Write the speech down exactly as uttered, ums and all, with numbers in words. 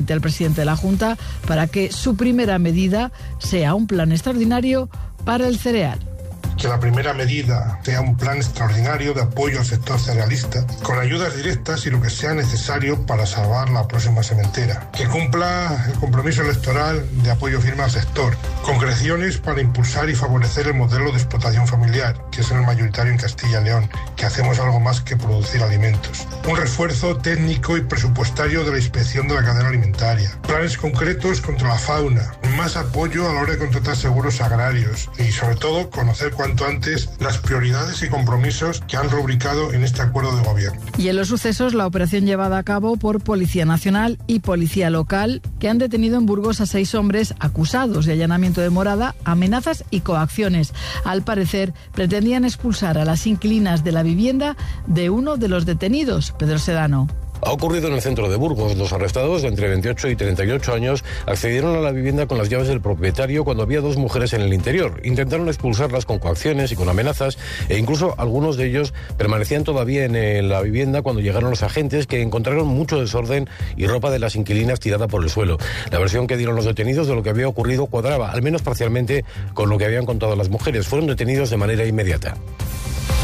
al presidente de la Junta para que su primera medida sea un plan extraordinario para el cereal. Que la primera medida sea un plan extraordinario de apoyo al sector cerealista, con ayudas directas y lo que sea necesario para salvar la próxima sementera. Que cumpla el compromiso electoral de apoyo firme al sector. Concreciones para impulsar y favorecer el modelo de explotación familiar, que es el mayoritario en Castilla y León, que hacemos algo más que producir alimentos. Un refuerzo técnico y presupuestario de la inspección de la cadena alimentaria. Planes concretos contra la fauna. Más apoyo a la hora de contratar seguros agrarios. Y sobre todo, conocer cuánto antes las prioridades y compromisos que han rubricado en este acuerdo de gobierno. Y en los sucesos, la operación llevada a cabo por Policía Nacional y Policía Local, que han detenido en Burgos a seis hombres acusados de allanamiento de morada, amenazas y coacciones. Al parecer, pretendían expulsar a las inquilinas de la vivienda de uno de los detenidos, Pedro Sedano. Ha ocurrido en el centro de Burgos. Los arrestados, de entre veintiocho y treinta y ocho años, accedieron a la vivienda con las llaves del propietario cuando había dos mujeres en el interior. Intentaron expulsarlas con coacciones y con amenazas, e incluso algunos de ellos permanecían todavía en la vivienda cuando llegaron los agentes, que encontraron mucho desorden y ropa de las inquilinas tirada por el suelo. La versión que dieron los detenidos de lo que había ocurrido cuadraba, al menos parcialmente, con lo que habían contado las mujeres. Fueron detenidos de manera inmediata.